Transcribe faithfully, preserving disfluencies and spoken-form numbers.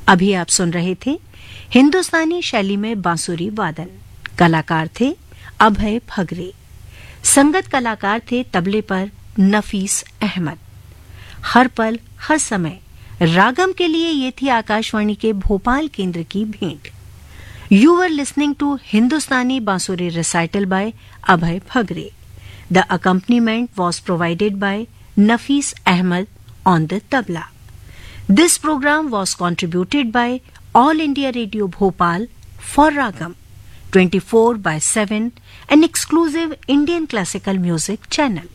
अभी आप सुन रहे थे हिंदुस्तानी शैली में बांसुरी वादन। कलाकार थे अभय फगरे। संगत कलाकार थे तबले पर नफीस अहमद। हर पल हर समय रागम के लिए ये थी आकाशवाणी के भोपाल केंद्र की भेंट। यू आर लिसनिंग टू हिंदुस्तानी बांसुरी recital bye Abhay फगरे। The accompaniment was provided by Nafees Ahmad on the tabla. This program was contributed by All India Radio Bhopal for Ragam, twenty-four by seven, an exclusive Indian classical music channel.